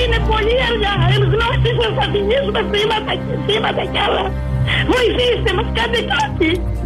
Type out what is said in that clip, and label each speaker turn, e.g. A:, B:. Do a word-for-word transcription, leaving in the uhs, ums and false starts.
A: είναι πολύ αργά. Εν γνώστης σας θα θυμίζουμε θύματα και θύματα κι άλλα. Βοηθήστε μας, κάντε κάτι.